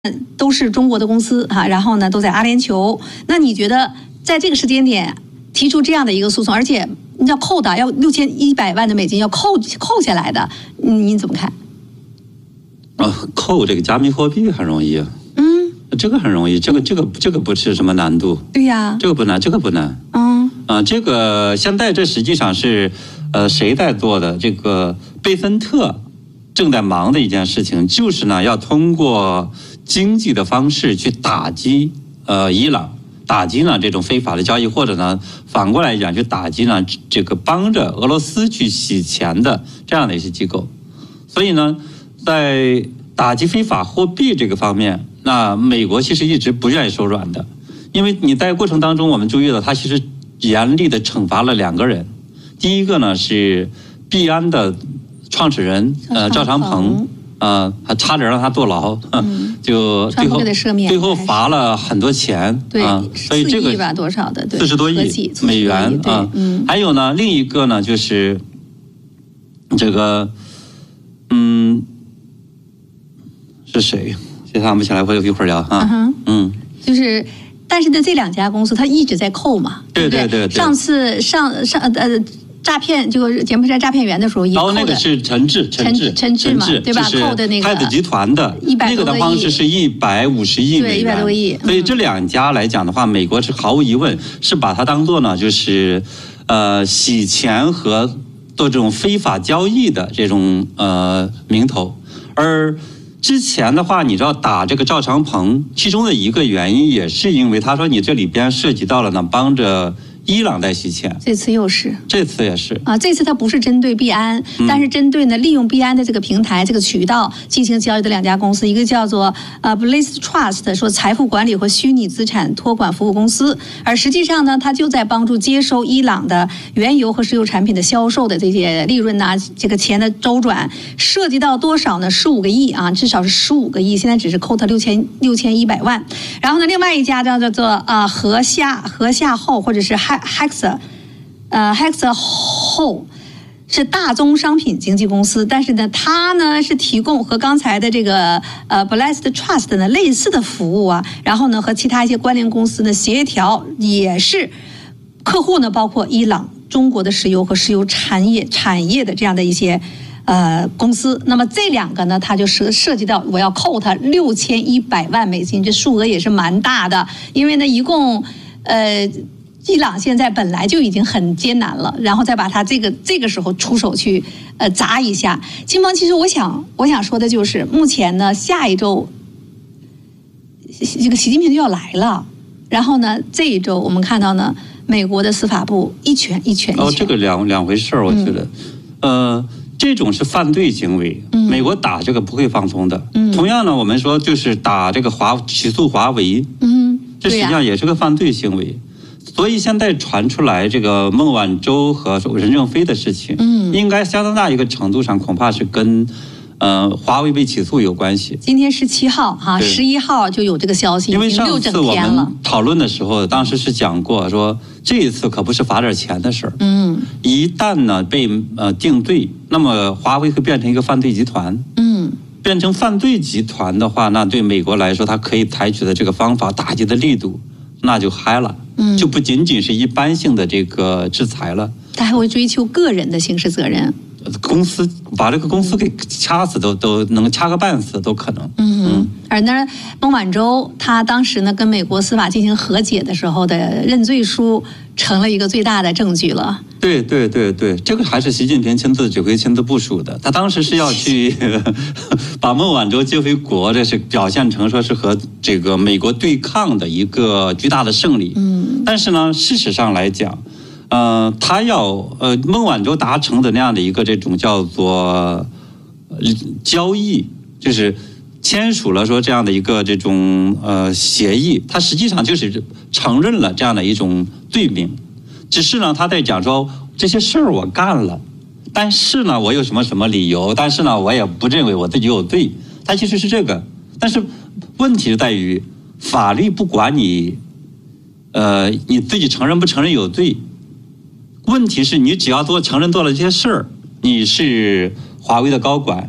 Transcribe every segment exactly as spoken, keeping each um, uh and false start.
都是中国的公司哈，然后呢都在阿联酋。那你觉得在这个时间点提出这样的一个诉讼，而且你要扣的要六千一百万的美金要扣扣下来的，你怎么看？ 啊，扣这个加密货币很容易啊。 嗯， 这个很容易，这个这个这个不是什么难度。 对呀， 这个不难，这个不难。 嗯啊，这个现在这实际上是呃谁在做的？这个贝森特正在忙的一件事情，就是呢要通过经济的方式去打击呃伊朗，打击呢这种非法的交易，或者呢反过来讲去打击呢这个帮着俄罗斯去洗钱的这样的一些机构。所以呢，在打击非法货币这个方面，那美国其实一直不愿意手软的，因为你在过程当中我们注意到，他其实严厉的惩罚了两个人。第一个呢是币安的创始人呃赵长鹏。呃，还差点让他坐牢，嗯、就最后最后罚了很多钱， 对， 啊、所以这个吧多少的， 四十多亿美元啊。嗯，还有呢，另一个呢就是这个，嗯，是谁？现在想不起来，我一会儿聊啊。 嗯, 嗯， 就是，但是呢，这两家公司它一直在扣嘛， 对对对, 对, 对上次上上呃。诈骗就是柬埔寨诈骗员的时候也扣的， 哦，那个是陈志， 陈志，陈志嘛，对吧？扣的那个太子集团的那个的方式是一百五十亿美元， 对，一百多亿。 所以这两家来讲的话，美国是毫无疑问是把它当做呢，就是呃洗钱和做这种非法交易的这种呃名头。而之前的话，你知道打这个赵长鹏，其中的一个原因也是因为他说你这里边涉及到了呢，帮着伊朗在洗钱， 这次又是， 这次也是啊。这次它不是针对币安，嗯、但是针对呢利用币安的这个平台、这个渠道进行交易的两家公司，一个叫做呃 Blaze Trust， 说财富管理和虚拟资产托管服务公司，而实际上呢，它就在帮助接收伊朗的原油和石油产品的销售的这些利润呐、啊，这个钱的周转涉及到多少呢？十五个亿啊，至少是十五个亿，现在只是扣他六千六千一百万。然后呢，另外一家叫做啊和夏和夏后或者是 Hexa， 呃 Hexa 后是大宗商品经纪公司，但是呢，它呢是提供和刚才的这个呃 Blessed Trust 呢类似的服务啊，然后呢和其他一些关联公司呢协调，也是客户呢包括伊朗、中国的石油和石油产业产业的这样的一些呃公司。那么这两个呢，它就涉涉及到我要扣它六千一百万美金，这数额也是蛮大的，因为呢一共呃。伊朗现在本来就已经很艰难了，然后再把它这个这个时候出手去呃砸一下。金邦，其实我想我想说的就是，目前呢下一周这个习近平就要来了，然后呢这一周我们看到呢美国的司法部一拳一拳一拳。 哦，这个两两回事儿，我觉得，嗯、呃，这种是犯罪行为，嗯、美国打这个不会放松的。嗯、同样呢，我们说就是打这个华起诉华为，嗯，这实际上也是个犯罪行为。所以现在传出来这个孟晚舟和任正非的事情，嗯，应该相当大一个程度上恐怕是跟，呃，华为被起诉有关系。 今天十七号哈，十一号就有这个消息， 因为上次我们讨论的时候，当时是讲过说这一次可不是罚点钱的事儿，嗯，一旦呢被呃定罪，那么华为会变成一个犯罪集团，嗯，变成犯罪集团的话，那对美国来说，它可以采取的这个方法打击的力度，那就嗨了。嗯，就不仅仅是一般性的这个制裁了， 他还会追究个人的刑事责任。 公司把这个公司给掐死都都能掐个半死都可能。 嗯，嗯而那孟晚舟他当时呢跟美国司法进行和解的时候的认罪书，成了一个最大的证据了。 对对对对，这个还是习近平亲自指挥、亲自部署的。他当时是要去把孟晚舟接回国，这是表现成说是和这个美国对抗的一个巨大的胜利。嗯，但是呢，事实上来讲，呃，他要呃孟晚舟达成的那样的一个这种叫做交易，就是签署了说这样的一个这种呃协议，他实际上就是承认了这样的一种罪名。只是呢，他在讲说这些事儿我干了，但是呢，我有什么什么理由？但是呢，我也不认为我自己有罪。他其实是这个，但是问题在于法律不管你，呃，你自己承认不承认有罪。问题是你只要做承认做了这些事儿，你是华为的高管，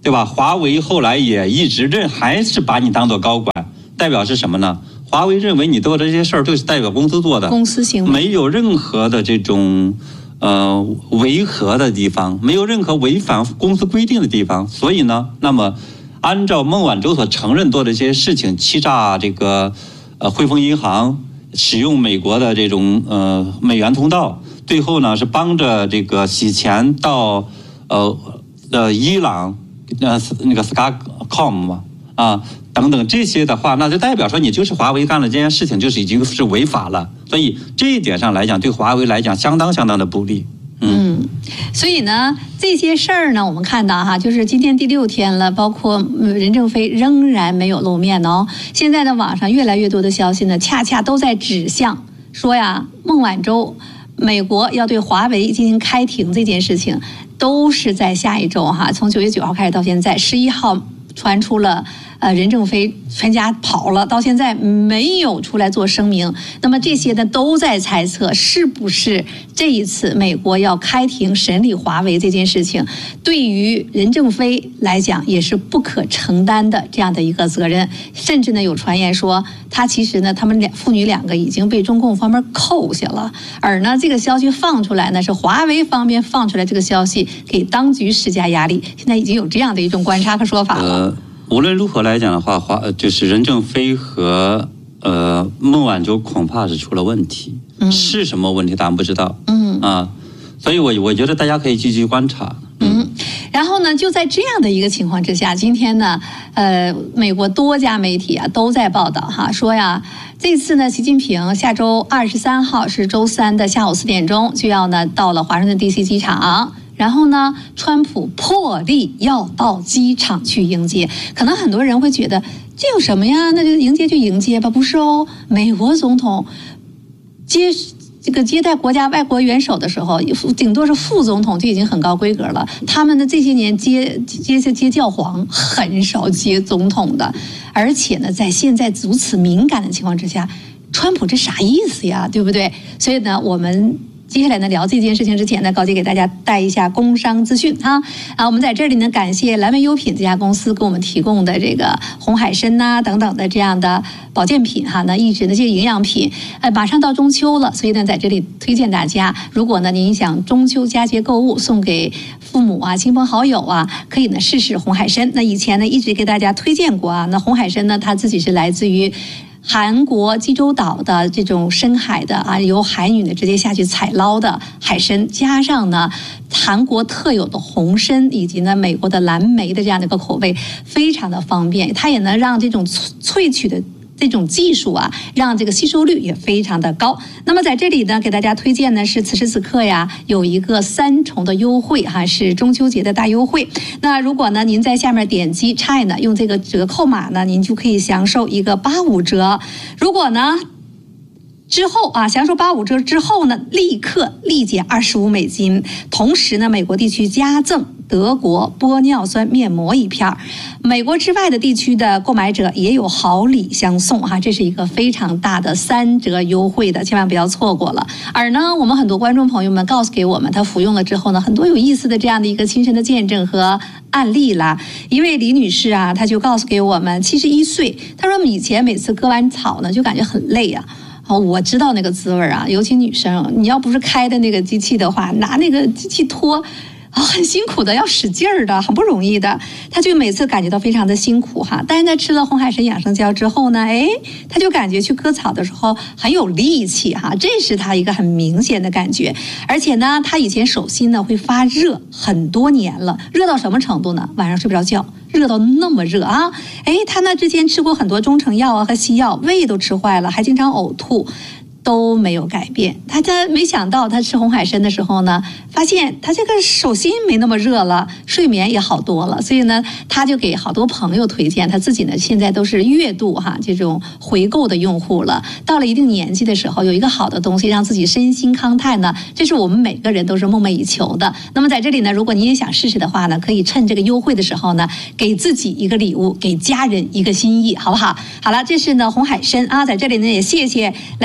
对吧？华为后来也一直认，还是把你当做高管，代表是什么呢？华为认为你做的这些事儿都是代表公司做的， 公司行为没有任何的这种呃违和的地方，没有任何违反公司规定的地方。所以呢，那么按照孟晚舟所承认做的这些事情，欺诈这个呃汇丰银行，使用美国的这种呃美元通道，最后呢是帮着这个洗钱到呃呃伊朗呃那个 Skycom 嘛啊。等等这些的话，那就代表说你就是华为干了这件事情，就是已经是违法了。所以这一点上来讲，对华为来讲相当相当的不利。 嗯，所以呢，这些事儿呢，我们看到哈，就是今天第六天了，包括任正非仍然没有露面哦。现在的网上越来越多的消息呢，恰恰都在指向说呀，孟晚舟美国要对华为进行开庭这件事情，都是在下一周哈，从九月九号开始到现在，十一号传出了。呃，任正非全家跑了，到现在没有出来做声明。那么这些呢，都在猜测是不是这一次美国要开庭审理华为这件事情，对于任正非来讲也是不可承担的这样的一个责任。甚至呢，有传言说他其实呢，他们两父女两个已经被中共方面扣下了。而呢，这个消息放出来呢，是华为方面放出来这个消息，给当局施加压力。现在已经有这样的一种观察和说法了。 呃无论如何来讲的话，华就是任正非和呃孟晚舟恐怕是出了问题，嗯、是什么问题咱不知道，嗯啊，所以我我觉得大家可以继续观察， 嗯。嗯然后呢，就在这样的一个情况之下，今天呢，呃，美国多家媒体啊都在报道哈，说呀，这次呢，习近平下周二十三号是周三的下午四点钟就要呢到了华盛顿 D C 机场。然后呢，川普破例要到机场去迎接，可能很多人会觉得这有什么呀？那就迎接就迎接吧，不是哦。美国总统接这个接待国家外国元首的时候，顶多是副总统就已经很高规格了。他们的这些年接接接教皇，很少接总统的，而且呢，在现在如此敏感的情况之下，川普这啥意思呀？对不对？所以呢，我们。接下来呢，聊这件事情之前呢，高姐给大家带一下工商资讯哈啊，我们在这里呢，感谢蓝莓优品这家公司给我们提供的这个红海参呐、啊、等等的这样的保健品哈，那一直的这些营养品，呃，马上到中秋了，所以呢，在这里推荐大家，如果呢您想中秋佳节购物送给父母啊、亲朋好友啊，可以呢试试红海参。那以前呢一直给大家推荐过啊，那红海参呢，它自己是来自于。韩国济州岛的这种深海的啊，由海女呢直接下去采捞的海参，加上呢韩国特有的红参，以及呢美国的蓝莓的这样的一个口味，非常的方便，它也能让这种萃取的。这种技术啊，让这个吸收率也非常的高。那么在这里呢，给大家推荐呢是此时此刻呀，有一个三重的优惠哈，是中秋节的大优惠。那如果呢您在下面点击 China 用这个折扣码呢，您就可以享受一个八五折。如果呢之后啊，享受八五折之后呢，立刻立减二十五美金。同时呢，美国地区加赠德国玻尿酸面膜一片，美国之外的地区的购买者也有好礼相送哈，这是一个非常大的三折优惠的，千万不要错过了。而呢，我们很多观众朋友们告诉给我们，他服用了之后呢，很多有意思的这样的一个亲身的见证和案例啦。一位李女士啊，她就告诉给我们，七十一岁，她说以前每次割完草呢，就感觉很累啊。哦，我知道那个滋味啊，尤其女生，你要不是开的那个机器的话，拿那个机器拖。啊、哦，很辛苦的，要使劲儿的，很不容易的。他就每次感觉到非常的辛苦哈，但是他吃了红海参养生胶之后呢，哎，他就感觉去割草的时候很有力气哈，这是他一个很明显的感觉。而且呢，他以前手心呢会发热很多年了，热到什么程度呢？晚上睡不着觉，热到那么热啊！哎，他呢之前吃过很多中成药啊和西药，胃都吃坏了，还经常呕吐。都没有改变，他他没想到他吃红海参的时候呢，发现他这个手心没那么热了，睡眠也好多了，所以呢，他就给好多朋友推荐，他自己呢现在都是月度哈这种回购的用户了。到了一定年纪的时候，有一个好的东西让自己身心康泰呢，这是我们每个人都是梦寐以求的。那么在这里呢，如果你也想试试的话呢，可以趁这个优惠的时候呢，给自己一个礼物，给家人一个心意，好不好？好了，这是呢红海参啊，在这里呢也谢谢来找我们。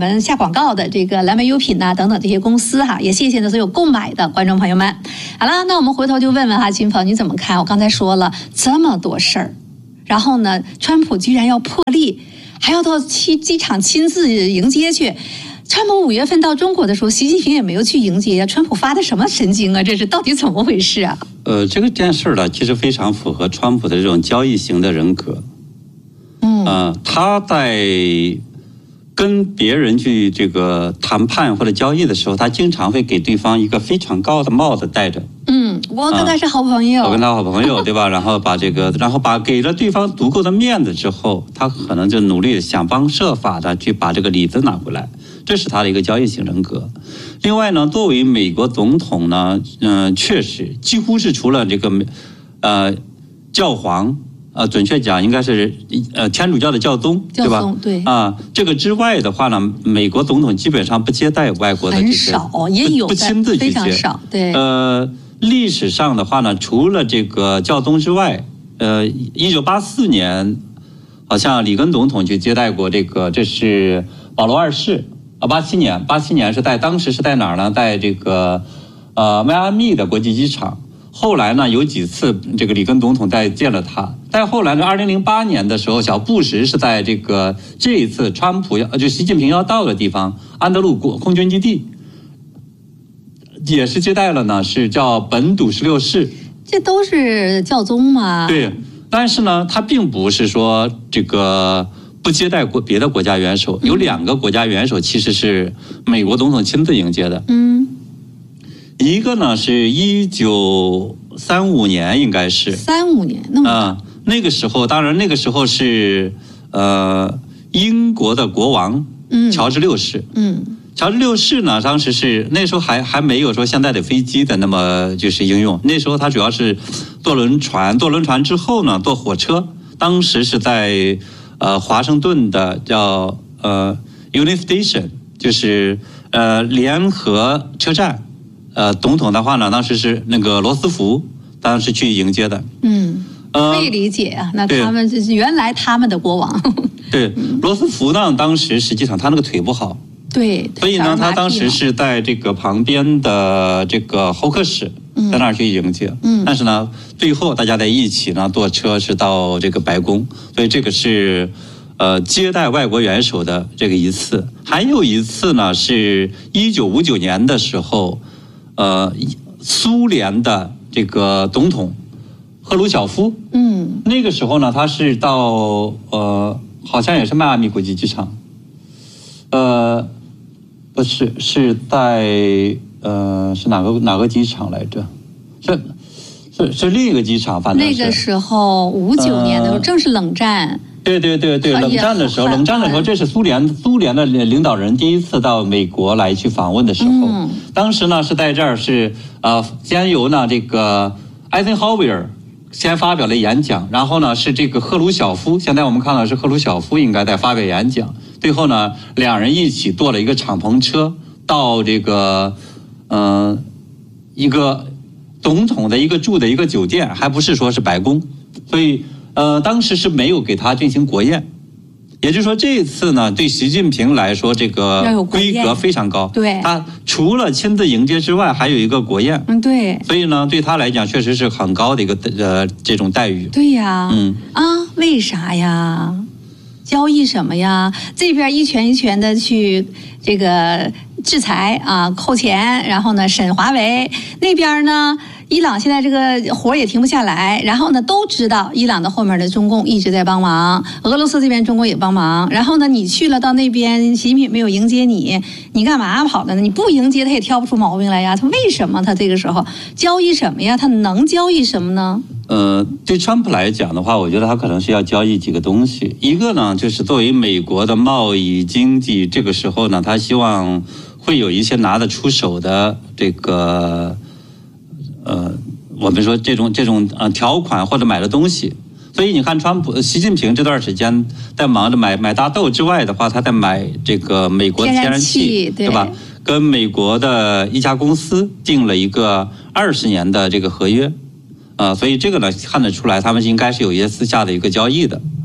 们下广告的这个蓝莓优品呐、啊、等等这些公司哈，也谢谢呢所有购买的观众朋友们。好了，那我们回头就问问哈，金鹏你怎么看？我刚才说了这么多事儿，然后呢，川普居然要破例，还要到机机场亲自迎接去。川普五月份到中国的时候，习近平也没有去迎接呀。川普发的什么神经啊？这是到底怎么回事啊？ 呃，这个件事呢，其实非常符合川普的这种交易型的人格。嗯，呃，他在跟别人去这个谈判或者交易的时候，他经常会给对方一个非常高的帽子戴着。 嗯，我跟他是好朋友， 呃、我跟他好朋友，对吧？然后把这个，然后把给了对方足够的面子之后，他可能就努力想方设法的去把这个里子拿回来。这是他的一个交易型人格。另外呢，作为美国总统呢，嗯、呃，确实几乎是除了这个，呃，教皇，呃，准确讲应该是呃天主教的教宗， 教宗对吧？ 对啊，这个之外的话呢，美国总统基本上不接待外国的这些， 很少，也有不亲自去接， 非常少。对， 呃，历史上的话呢，除了这个教宗之外，呃，一九八四年，好像里根总统去接待过这个，这是保罗二世。啊，八七年，八七年是在当时是在哪儿呢？在这个呃迈阿密的国际机场。后来呢，有几次这个里根总统再见了他。再后来呢，二零零八年的时候，小布什是在这个这一次川普要就习近平要到的地方安德鲁空军基地，也是接待了呢，是叫本笃十六世。 这都是教宗嘛？ 对，但是呢，他并不是说这个。不接待国别的国家元首，有两个国家元首其实是美国总统亲自迎接的。嗯，一个呢是一九三五年，应该是三五年，那么啊、呃，那个时候当然那个时候是呃英国的国王，嗯，乔治六世，嗯，乔治六世呢当时是那时候还还没有说现在的飞机的那么就是应用，那时候他主要是坐轮船，坐轮船之后呢坐火车，当时是在。呃，华盛顿的叫呃 Union Station， 就是呃联合车站。呃，总统的话呢，当时是那个罗斯福，当时去迎接的。嗯， 可以理解啊。那他们就是原来他们的国王。 对，罗斯福呢，当时实际上他那个腿不好。 对。 所以呢，他当时是在这个旁边的这个候客室。在那儿去迎接，嗯，但是呢，最后大家在一起呢坐车是到这个白宫，所以这个是呃接待外国元首的这个一次。还有一次呢，是一九五九年的时候，呃，苏联的这个总统赫鲁晓夫，嗯，那个时候呢，他是到呃，好像也是迈阿密国际机场，呃，不是，是在。呃，是哪个哪个机场来着？是是是另一个机场，反正是那个时候五九年的时候，呃、正是冷战。 对对对对，冷战的时候，冷战的时候，这是苏联苏联的领导人第一次到美国来去访问的时候，嗯、当时呢是在这儿是呃，先由呢这个艾森豪威尔先发表了演讲，然后呢是这个赫鲁晓夫，现在我们看到是赫鲁晓夫应该在发表演讲，最后呢两人一起坐了一个敞篷车到这个。嗯、呃，一个总统的一个住的一个酒店，还不是说是白宫，所以呃，当时是没有给他进行国宴，也就是说这次呢，对习近平来说，这个规格非常高， 对， 他除了亲自迎接之外，还有一个国宴， 嗯，对， 所以呢，对他来讲，确实是很高的一个呃这种待遇。 对呀，嗯啊，为啥呀？交易什么呀？这边一拳一拳的去这个制裁啊，扣钱，然后呢审华为，那边呢伊朗现在这个活也停不下来，然后呢都知道伊朗的后面的中共一直在帮忙，俄罗斯这边中国也帮忙，然后呢你去了到那边，习近平没有迎接你，你干嘛跑的呢？你不迎接他也挑不出毛病来呀，他为什么他这个时候交易什么呀？他能交易什么呢？ 呃，对川普来讲的话，我觉得他可能是要交易几个东西。一个呢，就是作为美国的贸易经济，这个时候呢，他希望会有一些拿得出手的这个，呃，我们说这种这种呃条款或者买的东西。所以你看，川普、习近平这段时间在忙着买买大豆之外的话，他在买这个美国的天然气，对吧？跟美国的一家公司订了一个二十年的这个合约。呃，所以这个呢看得出来，他们应该是有一些私下的一个交易的。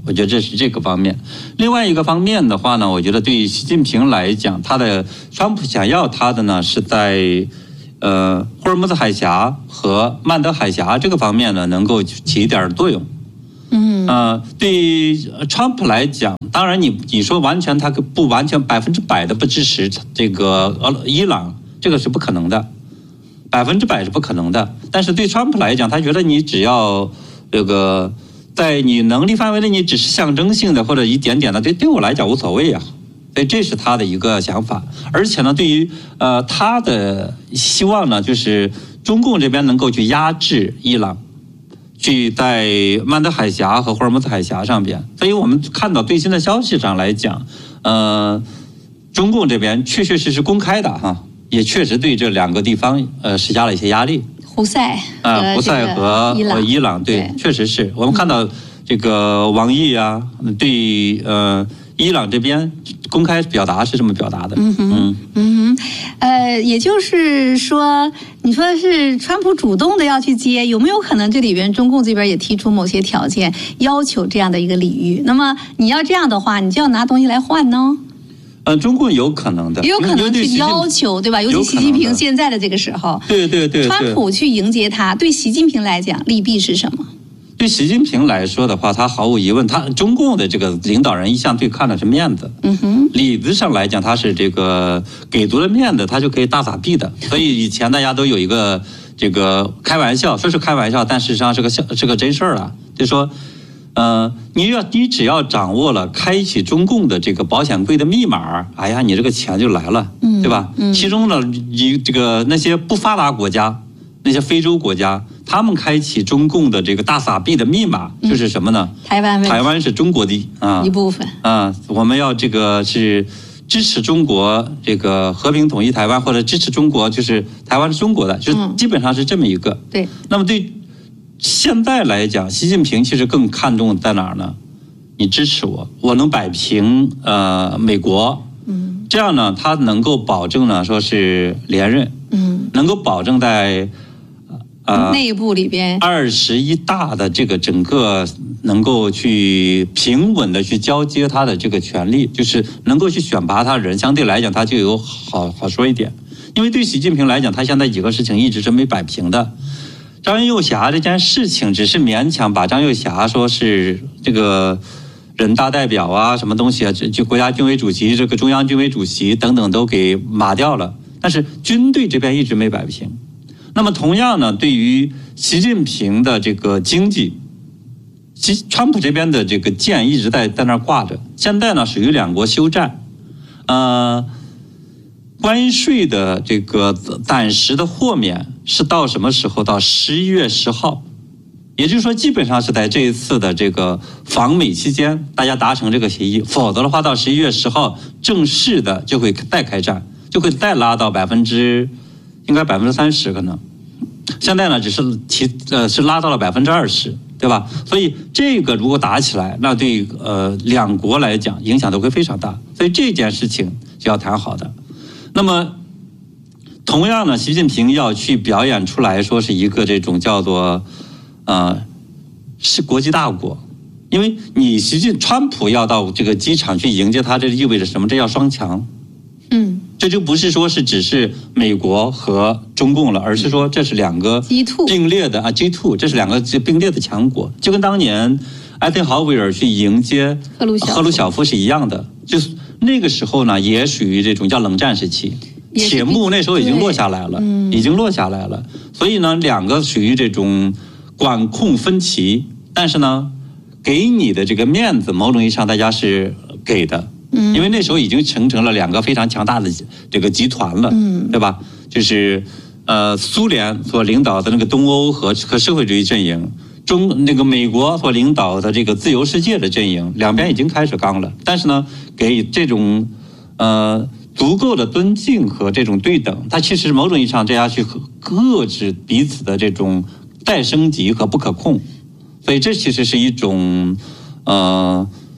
我觉得这是这个方面。另外一个方面的话呢，我觉得对于习近平来讲，他的川普想要他的呢是在呃霍尔木兹海峡和曼德海峡这个方面呢能够起一点作用。 嗯， 呃，对于川普来讲，当然你你说完全他不完全百分之百的不支持这个呃伊朗，这个是不可能的，百分之百是不可能的。但是对川普来讲，他觉得你只要这个在你能力范围内，你只是象征性的或者一点点的，对对我来讲无所谓啊。所以这是他的一个想法。而且呢，对于呃他的希望呢，就是中共这边能够去压制伊朗。去在曼德海峡和霍尔木兹海峡上边，所以我们看到最新的消息上来讲，呃，中共这边确确实实公开的哈，也确实对这两个地方呃施加了一些压力。 胡塞啊，胡塞和伊朗， 伊朗对，确实是我们看到这个王毅啊，对呃伊朗这边公开表达是这么表达的。 嗯哼，嗯嗯哼，呃，也就是说，你说是川普主动的要去接，有没有可能这里边中共这边也提出某些条件，要求这样的一个礼遇？那么你要这样的话，你就要拿东西来换呢？ 呃，中共有可能的， 也有可能去要求，对吧？尤其习近平现在的这个时候， 对对 对, 对， 川普去迎接他，对习近平来讲利弊是什么？ 对习近平来说的话，他毫无疑问，他中共的这个领导人一向最看的是面子。 嗯哼， 理子上来讲，他是这个给足了面子，他就可以大撒币的。所以以前大家都有一个这个开玩笑，说是开玩笑，但事实上是个是个真事儿啊。就说，呃，你要你只要掌握了开启中共的这个保险柜的密码，哎呀，你这个钱就来了， 嗯、 对吧？ 嗯、 其中呢，以这个那些不发达国家。那些非洲国家，他们开启中共的这个大撒币的密码就是什么呢？ 嗯、台湾， 台湾是中国的啊一部分啊，我们要这个是支持中国这个和平统一台湾，或者支持中国就是台湾是中国的，就基本上是这么一个。 嗯、对。 那么对现在来讲，习近平其实更看重在哪儿呢？你支持我，我能摆平呃美国， 嗯， 这样呢，他能够保证呢说是连任， 嗯， 能够保证在。 呃，内部里边二十一大的这个整个能够去平稳的去交接他的这个权利，就是能够去选拔他的人，相对来讲他就有好好说一点。因为对习近平来讲，他现在几个事情一直是没摆平的。张又侠这件事情只是勉强把张又侠说是这个人大代表啊，什么东西啊，就国家军委主席、这个中央军委主席等等都给码掉了，但是军队这边一直没摆平。那么同样呢，对于习近平的这个经济，习川普这边的这个剑一直在在那儿挂着。现在呢，属于两国休战，呃，关税的这个暂时的豁免是到什么时候？到十一月十号，也就是说，基本上是在这一次的这个访美期间，大家达成这个协议，否则的话，到十一月十号正式的就会再开战，就会再拉到百分之。应该百分之三十可能，现在呢只是提呃是拉到了百分之二十，对吧？所以这个如果打起来，那对呃两国来讲影响都会非常大，所以这件事情就要谈好的。那么同样呢，习近平要去表演出来说是一个这种叫做呃是国际大国，因为你习近川普要到这个机场去迎接他，这意味着什么？这要双强。 嗯。 这就不是说是只是美国和中共了，而是说这是两个并列的啊 G 二， 这是两个并列的强国，就跟当年艾森豪威尔去迎接赫鲁晓夫是一样的。就是那个时候呢，也属于这种叫冷战时期，铁幕那时候已经落下来了，已经落下来了。所以呢，两个属于这种管控分歧，但是呢，给你的这个面子，某种意义上大家是给的。因为那时候已经形成了两个非常强大的这个集团了， 嗯， 对吧？就是呃，苏联所领导的那个东欧和和社会主义阵营，中那个美国所领导的这个自由世界的阵营，两边已经开始刚了。但是呢，给这种呃足够的尊敬和这种对等，它其实某种意义上这样去遏制彼此的这种再升级和不可控。所以这其实是一种呃。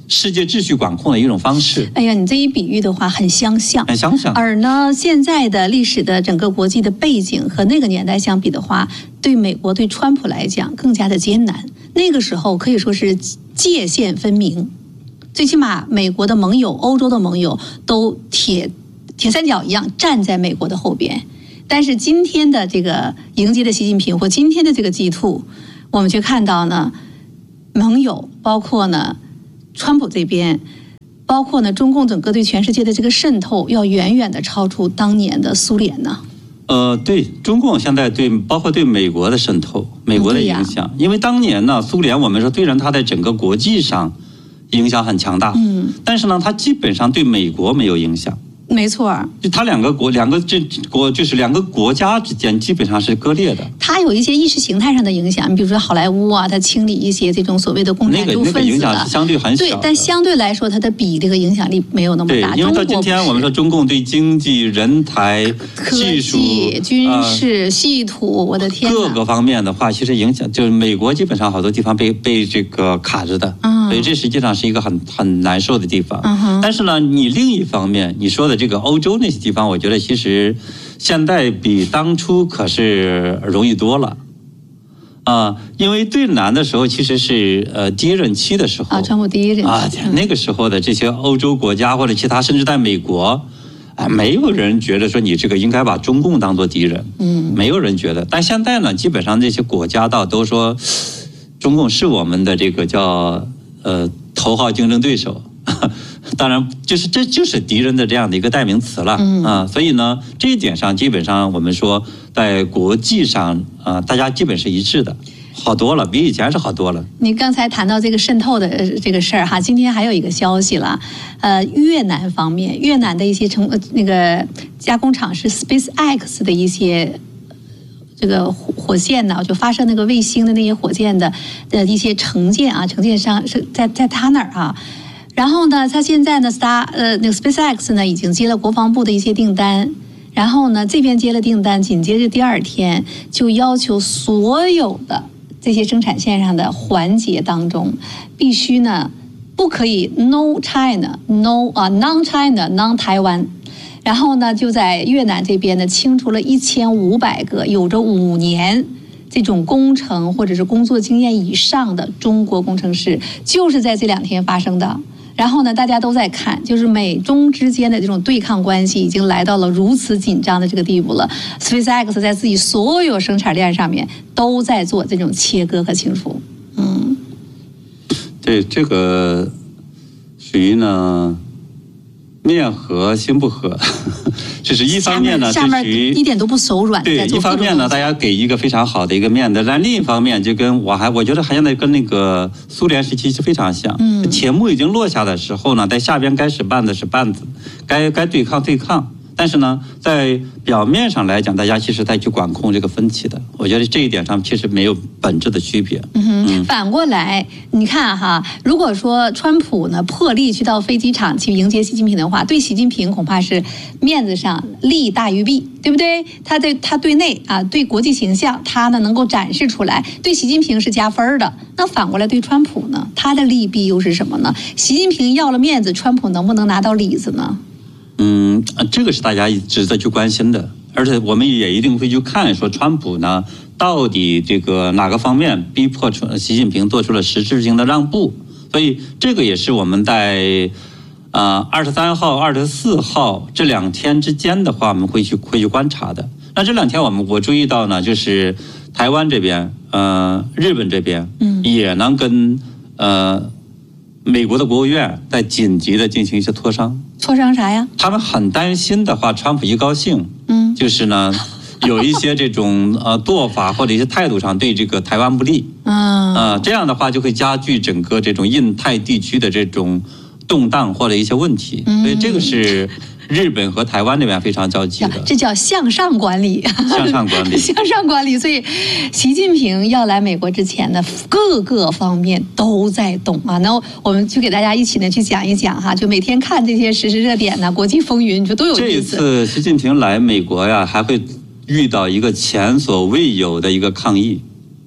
世界秩序管控的一种方式。 哎呀，你这一比喻的话，很相像， 很相像。 而呢，现在的历史的整个国际的背景和那个年代相比的话，对美国对川普来讲更加的艰难。那个时候可以说是界限分明，最起码美国的盟友、欧洲的盟友都铁铁三角一样站在美国的后边。但是今天的这个迎接的习近平或今天的这个 G 二， 我们却看到呢，盟友包括呢川普这边，包括呢中共整个对全世界的这个渗透，要远远的超出当年的苏联呢。 呃，对中共现在对包括对美国的渗透、美国的影响，因为当年呢苏联我们说虽然它在整个国际上影响很强大，嗯，但是呢它基本上对美国没有影响。 没错， 就它两个国两个这国就是两个国家之间基本上是割裂的。 它有一些意识形态上的影响，你比如说好莱坞啊，它清理一些这种所谓的共产主分子的， 那个那个影响是相对很小的。 对，但相对来说，它的比例和影响力没有那么大。 对，因为到今天我们说中共对经济、人才、技术、 军事、呃、稀土，我的天， 各个方面的话，其实影响就是美国基本上好多地方被被这个卡着的。嗯。所以这实际上是一个很很难受的地方。嗯、但是呢，你另一方面你说的这个欧洲那些地方，我觉得其实现在比当初可是容易多了。啊、呃，因为最难的时候其实是呃第一任期的时候啊，川普第一任期啊，那个时候的这些欧洲国家或者其他，甚至在美国，啊，没有人觉得说你这个应该把中共当作敌人，嗯，没有人觉得。但现在呢，基本上这些国家倒都说，中共是我们的这个叫。呃，头号竞争对手，当然就是这就是敌人的这样的一个代名词了，嗯啊，所以呢，这一点上基本上我们说在国际上啊、呃，大家基本是一致的，好多了，比以前是好多了。 你刚才谈到这个渗透的这个事儿哈，今天还有一个消息了，呃，越南方面，越南的一些成那个加工厂是 SpaceX 的一些。这个火箭呢，就发射那个卫星的那些火箭的的一些承建啊，承建商是在在他那儿啊。然后呢，他现在呢，Star 呃那个 SpaceX 呢已经接了国防部的一些订单，然后呢这边接了订单，紧接着第二天就要求所有的这些生产线上的环节当中，必须呢不可以 No China No 啊 Non China Non 台湾。然后呢，就在越南这边呢，清除了一千五百个有着五年这种工程或者是工作经验以上的中国工程师，就是在这两天发生的。然后呢，大家都在看，就是美中之间的这种对抗关系已经来到了如此紧张的这个地步了。SpaceX 在自己所有生产链上面都在做这种切割和清除。嗯， 对，这个属于呢。面和心不和，这是一方面呢， 下面一点都不手软。 对，一方面呢，大家给一个非常好的一个面子，但另一方面就跟我还我觉得还现在跟那个苏联时期是非常像。嗯，铁幕已经落下的时候呢，在下边该使绊子使绊子，该该对抗对抗。但是呢，在表面上来讲，大家其实在去管控这个分歧的，我觉得这一点上其实没有本质的区别。 嗯哼，嗯反过来你看哈，如果说川普呢破例去到飞机场去迎接习近平的话，对习近平恐怕是面子上利大于弊，对不对？他对他对内啊，对国际形象，他呢能够展示出来，对习近平是加分的。那反过来对川普呢，他的利弊又是什么呢？习近平要了面子，川普能不能拿到里子呢？ 嗯，这个是大家值得去关心的，而且我们也一定会去看，说川普呢到底这个哪个方面逼迫出习近平做出了实质性的让步，所以这个也是我们在呃二十三号、二十四号这两天之间的话，我们会去会去观察的。那这两天我们我注意到呢，就是台湾这边、呃日本这边，嗯，也能跟呃。美国的国务院在紧急的进行一些磋商， 磋商啥呀？ 他们很担心的话，川普一高兴，嗯，就是呢，有一些这种呃做法或者一些态度上对这个台湾不利，嗯，呃，这样的话就会加剧整个这种印太地区的这种动荡或者一些问题，嗯、所以这个是。日本和台湾那边非常焦急的， 这叫向上管理。 向上管理， 向上管理。所以，习近平要来美国之前呢，各个方面都在动啊。那我们就给大家一起呢去讲一讲哈，就每天看这些时事热点呢、国际风云，你说都有意思。 这一次习近平来美国呀，还会遇到一个前所未有的一个抗议。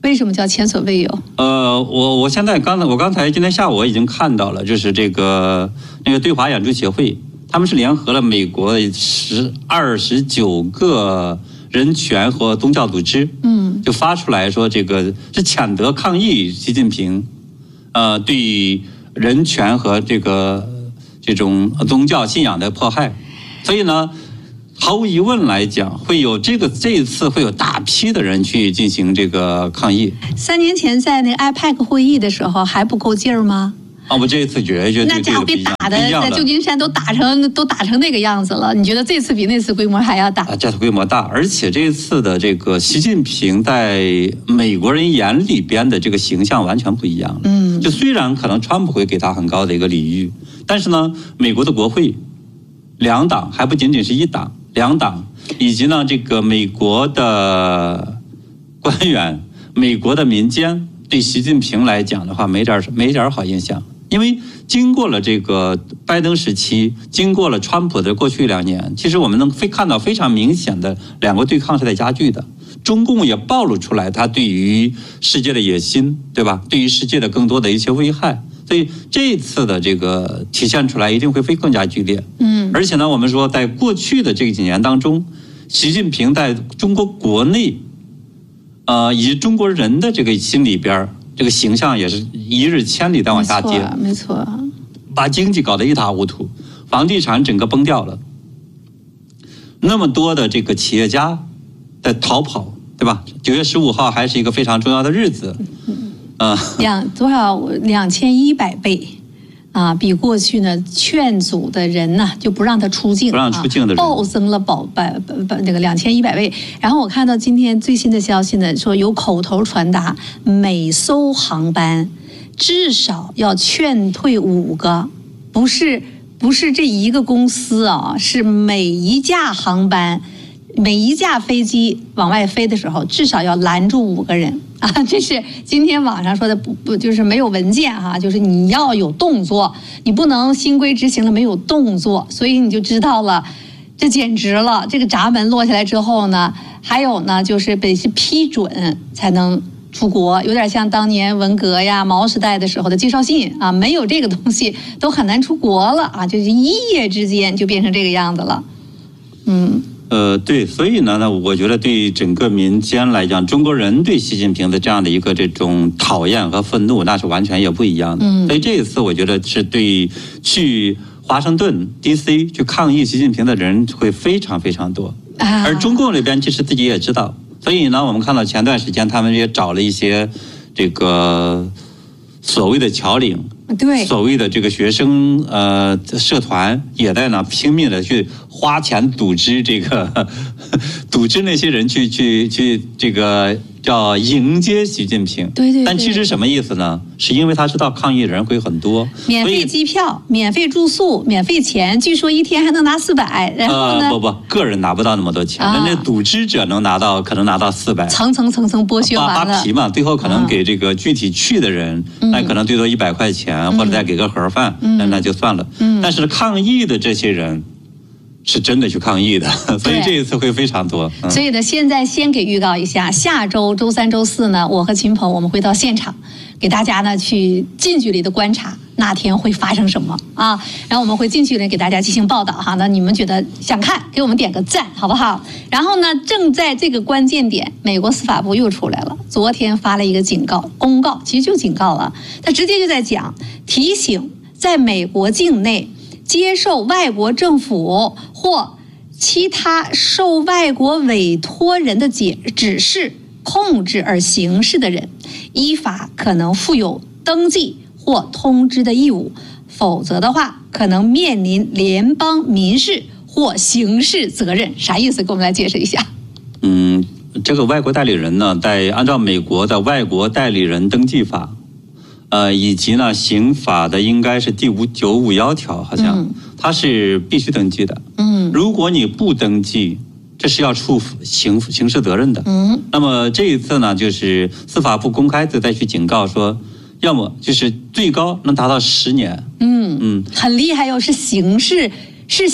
为什么叫前所未有？ 呃，我我现在刚才我刚才今天下午我已经看到了，就是这个那个对华养猪协会，他们是联合了美国十二十九个人权和宗教组织，嗯，就发出来说这个是谴责抗议习近平，呃，对人权和这个这种宗教信仰的迫害，所以呢。毫无疑问来讲，会有这个这一次会有大批的人去进行这个抗议。 三年前在那个 I P E C 会议的时候还不够劲儿吗？ 哦，不，这一次绝绝对那家伙被打的在旧金山都打成都打成那个样子了。你觉得这次比那次规模还要大？ 啊，这次规模大，而且这一次的这个习近平在美国人眼里边的这个形象完全不一样了。嗯，就虽然可能川普会给他很高的一个礼遇，但是呢，美国的国会两党还不仅仅是一党。两党以及呢，这个美国的官员、美国的民间对习近平来讲的话，没点没点好印象。因为经过了这个拜登时期，经过了川普的过去两年，其实我们能非看到非常明显的两个对抗是在加剧的。中共也暴露出来他对于世界的野心，对吧？对于世界的更多的一些危害。所以这一次的这个体现出来一定会会更加剧烈，嗯，而且呢，我们说在过去的这几年当中，习近平在中国国内，呃，以及中国人的这个心里边，这个形象也是一日千里在往下跌， 没错， 把经济搞得一塌糊涂，房地产整个崩掉了，那么多的这个企业家在逃跑，对吧？九月十五号还是一个非常重要的日子。啊， 两多少两千一百倍，啊，比过去呢劝阻的人呢就不让他出境， 不让出境的人、 啊、暴增了保百百那个两千一百倍。然后我看到今天最新的消息呢，说有口头传达，每艘航班至少要劝退五个，不是不是这一个公司啊，是每一架航班。每一架飞机往外飞的时候，至少要拦住五个人啊！这是今天网上说的，不不就是没有文件哈、啊，就是你要有动作，你不能新规执行了没有动作，所以你就知道了，这简直了！这个闸门落下来之后呢，还有呢，就是得是批准才能出国，有点像当年文革呀、毛时代的时候的介绍信啊，没有这个东西都很难出国了啊！就是一夜之间就变成这个样子了，嗯。 呃，对，所以呢，呢，我觉得对整个民间来讲，中国人对习近平的这样的一个这种讨厌和愤怒，那是完全也不一样的。嗯，所以这一次，我觉得是对去华盛顿 D C 去抗议习近平的人会非常非常多。啊，而中共那边其实自己也知道，所以呢，我们看到前段时间他们也找了一些这个所谓的侨领。 对， 所谓的这个学生呃社团也在呢拼命的去花钱组织这个组织那些人去去去这个叫迎接习近平。 对 对, 对。 但其实什么意思呢？是因为他知道抗议人会很多， 免费机票、免费住宿、免费钱，据说一天还能拿四百。然后呢？ 呃、不不，个人拿不到那么多钱，那、啊、那组织者能拿到，可能拿到四百。 层层层层剥削完了。 扒皮嘛，最后可能给这个具体去的人，嗯、那可能最多一百块钱。或者再给个盒饭，嗯、那那就算了。嗯、但是抗议的这些人是真的去抗议的，所以这一次会非常多。 嗯、所以呢，现在先给预告一下，下周周三、周四呢，我和秦鹏我们会到现场，给大家呢去近距离的观察那天会发生什么啊。然后我们会近距离给大家进行报道哈。那你们觉得想看，给我们点个赞好不好？然后呢，正在这个关键点，美国司法部又出来了，昨天发了一个警告公告，其实就警告了，他直接就在讲。提醒在美国境内接受外国政府或其他受外国委托人的解指示、控制而行事的人，依法可能负有登记或通知的义务，否则的话可能面临联邦民事或刑事责任。啥意思？给我们来解释一下。 嗯，这个外国代理人呢，在按照美国的外国代理人登记法。呃，以及呢，刑法的应该是第五九五幺条，好像、嗯、它是必须登记的。嗯，如果你不登记，这是要处刑刑事责任的。嗯，那么这一次呢，就是司法部公开的再去警告说，要么就是最高能达到十年。嗯嗯，很厉害哟，是刑事。是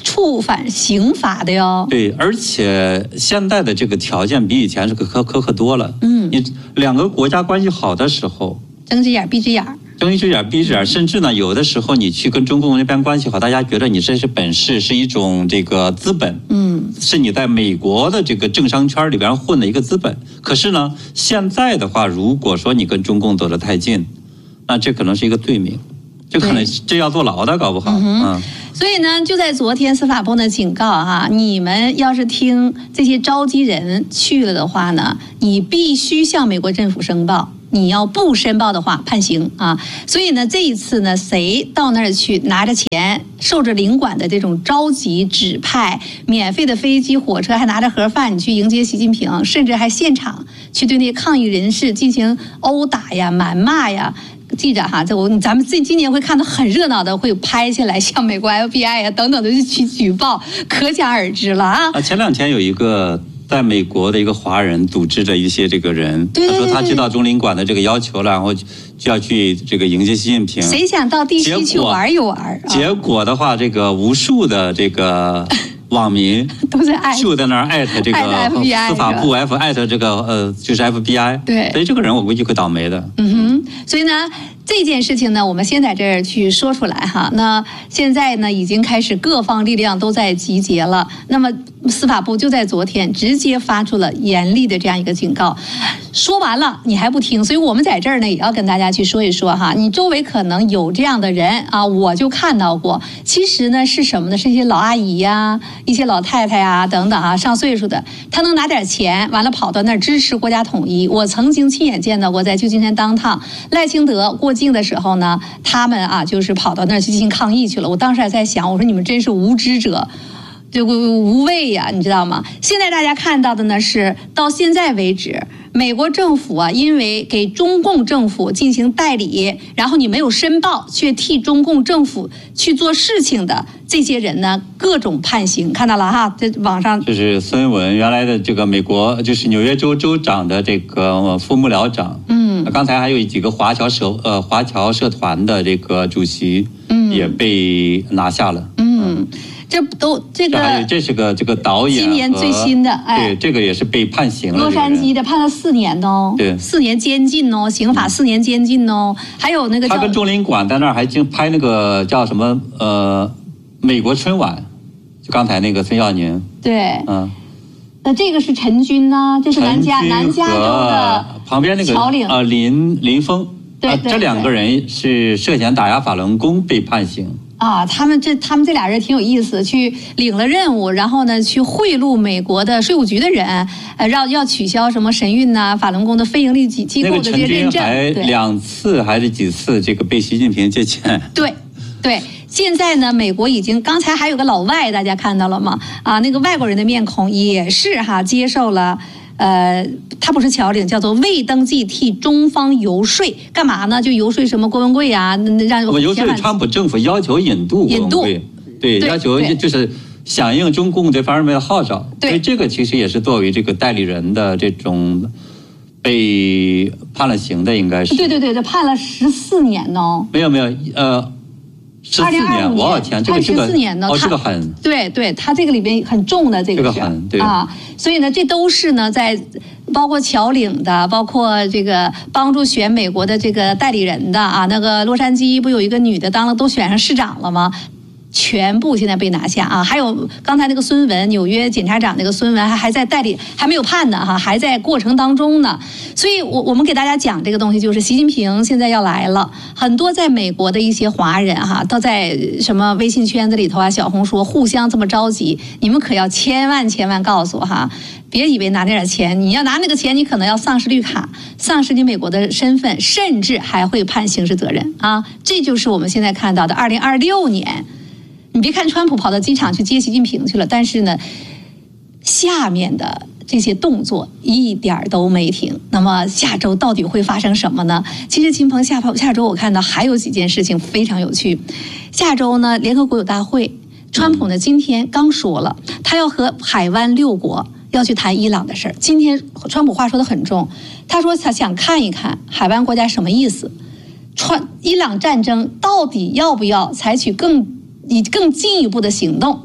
触犯刑罚的哟。 对，而且现在的这个条件比以前是苛苛刻多了。嗯，你两个国家关系好的时候， 睁只眼闭只眼。 睁一只眼闭一只眼，甚至呢，有的时候你去跟中共那边关系好，大家觉得你这是本事，是一种这个资本，嗯，是你在美国的这个政商圈里边混的一个资本。可是呢，现在的话，如果说你跟中共走得太近，那这可能是一个罪名，这可能这要坐牢的，搞不好。嗯, 嗯。 所以呢，就在昨天，司法部呢警告哈，你们要是听这些召集人去了的话呢，你必须向美国政府申报。你要不申报的话，判刑啊！所以呢，这一次呢，谁到那儿去拿着钱，受着领馆的这种召集指派，免费的飞机、火车，还拿着盒饭，你去迎接习近平，甚至还现场去对那些抗议人士进行殴打呀、谩骂呀。记者哈，这我咱们这今年会看到很热闹的，会拍下来，向美国 F B I 呀等等的去举报，可想而知了啊！ 啊，前两天有一个。在美国的一个华人组织的一些这个人， 对对对对， 他说他接到中领馆的这个要求了，然后就要去这个迎接习近平。 谁想到地西去玩一玩？ 结果的话，这个无数的这个网民都在艾特， 就在那儿艾特这个司法部 F 艾特这个呃就是 F B I。 对， 所以这个人我估计会倒霉的。 嗯哼，所以呢。这件事情呢，我们先在这儿去说出来哈。那现在呢，已经开始各方力量都在集结了。那么司法部就在昨天直接发出了严厉的这样一个警告。说完了，你还不听，所以我们在这儿呢也要跟大家去说一说哈。你周围可能有这样的人啊，我就看到过。其实呢是什么呢？是一些老阿姨呀、一些老太太呀等等啊，上岁数的，他能拿点钱，完了跑到那儿支持国家统一。我曾经亲眼见到过，在旧金山当趟赖清德过境的时候呢，他们啊就是跑到那儿去进行抗议去了。我当时还在想，我说你们真是无知者。这个无畏呀，你知道吗？现在大家看到的呢是到现在为止，美国政府啊，因为给中共政府进行代理，然后你没有申报，却替中共政府去做事情的这些人呢，各种判刑，看到了哈，这网上就是孙文原来的这个美国就是纽约州州长的这个副幕僚长，嗯，刚才还有几个华侨社呃华侨社团的这个主席，嗯，也被拿下了，嗯。 这都这个， 这还有这是个这个导演， 今年最新的， 哎，对，这个也是被判刑了。 洛杉矶的判了四年哦， 对， 四年监禁哦，刑法四年监禁哦。还有那个他跟中领馆在那儿还经拍那个叫什么呃美国春晚，就刚才那个孙耀宁， 对，嗯，那这个是陈军呢，这是南加南加州的旁边那个侨领呃林林峰， 对， 这两个人是涉嫌打压法轮功被判刑。 啊，他们这他们这俩人挺有意思，去领了任务，然后呢，去贿赂美国的税务局的人，呃，让要取消什么神韵呐、法轮功的非盈利机机构的这些认证。 那个陈军还两次还是几次这个被习近平借钱？ 对，对。现在呢，美国已经刚才还有个老外，大家看到了吗？啊，那个外国人的面孔也是哈，接受了。呃，他不是侨领，叫做未登记替中方游说，干嘛呢？就游说什么郭文贵呀、啊，让我游说川普政府要求引渡郭文贵，对，要求就是响应中共这方面的号召。所以这个其实也是作为这个代理人的这种被判了刑的，应该是。 对对对，这判了十四年哦。 没有没有，呃。十四年，我天，这个十四年呢， 哦，这个很， 对对，他这个里边很重的这个是， 这个很对啊，所以呢，这都是呢，在包括侨领的，包括这个帮助选美国的这个代理人的啊，那个洛杉矶不有一个女的当了都选上市长了吗？全部现在被拿下啊！还有刚才那个孙文，纽约检察长那个孙文还还在代理，还没有判呢哈，还在过程当中呢。所以我我们给大家讲这个东西，就是习近平现在要来了，很多在美国的一些华人哈，都在什么微信圈子里头啊、小红书互相这么着急，你们可要千万千万告诉我哈，别以为拿那点钱，你要拿那个钱，你可能要丧失绿卡，丧失你美国的身份，甚至还会判刑事责任啊！这就是我们现在看到的二零二六年。你别看川普跑到机场去接习近平去了，但是呢，下面的这些动作一点都没停。那么下周到底会发生什么呢？其实秦鹏下下周我看到还有几件事情非常有趣。下周呢，联合国有大会，川普呢今天刚说了，他要和海湾六国要去谈伊朗的事儿。今天川普话说得很重，他说他想看一看海湾国家什么意思，川伊朗战争到底要不要采取更以更进一步的行动，